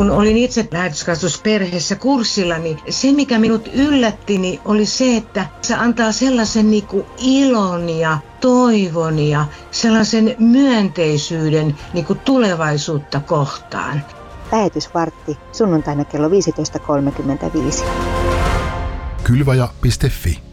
kun olin itse lähetyskasvatusperheessä kurssilla, niin se mikä minut yllätti niin oli se, että se antaa sellaisen niin kuin ilon ja toivon ja sellaisen myönteisyyden niin kuin tulevaisuutta kohtaan. Lähetysvartti sunnuntaina kello 15.35. Kylvaja.fi